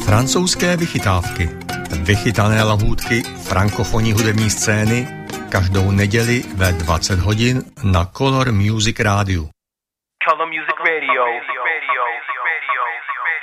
Francouzské vychytávky. Vychytané lahůdky frankofonní hudební scény každou neděli ve 20 hodin na Color Music Radio. Color Music Radio.